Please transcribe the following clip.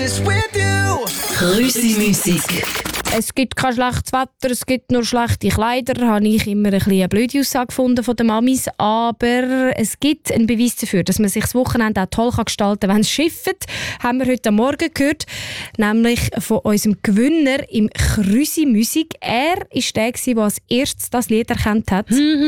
this with you. Krüsi-Musik. Es gibt kein schlechtes Wetter, es gibt nur schlechte Kleider. Habe ich immer ein bisschen eine blöde Aussage gefunden von den Mamis. Aber es gibt einen Beweis dafür, dass man sich das Wochenende auch toll gestalten kann, wenn es schifft. Haben wir heute Morgen gehört. Nämlich von unserem Gewinner im Krüsi-Musik. Er war der, der als erstes das Lied erkannt hat.